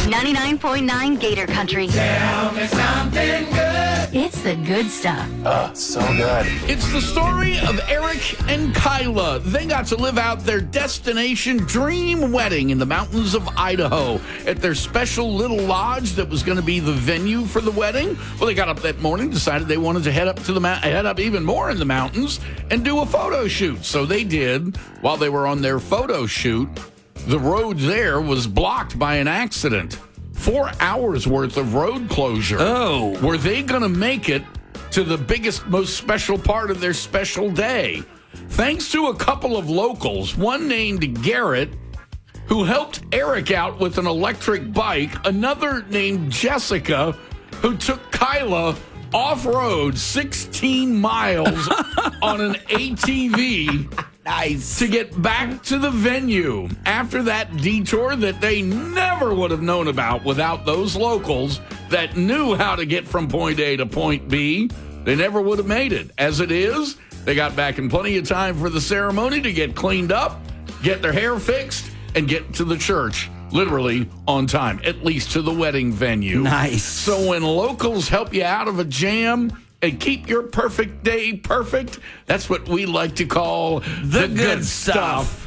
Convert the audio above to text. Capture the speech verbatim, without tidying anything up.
ninety-nine point nine Gator Country. Tell me something good. It's the good stuff. Oh, so good. It's the story of Eric and Kyla. They got to live out their destination dream wedding in the mountains of Idaho at their special little lodge that was going to be the venue for the wedding. Well, they got up that morning, decided they wanted to head up to the mount, head up even more in the mountains and do a photo shoot. So they did. While they were on their photo shoot, the road there was blocked by an accident. Four hours worth of road closure. Oh. Were they going to make it to the biggest, most special part of their special day? Thanks to a couple of locals, one named Garrett, who helped Eric out with an electric bike, another named Jessica, who took Kyla off-road sixteen miles on an A T V. Nice. To get back to the venue after that detour that they never would have known about without those locals that knew how to get from point A to point B. They never would have made it. As it is, they got back in plenty of time for the ceremony to get cleaned up, get their hair fixed, and get to the church literally on time, at least to the wedding venue. Nice. So when locals help you out of a jam and keep your perfect day perfect, that's what we like to call The, the good, good stuff. stuff.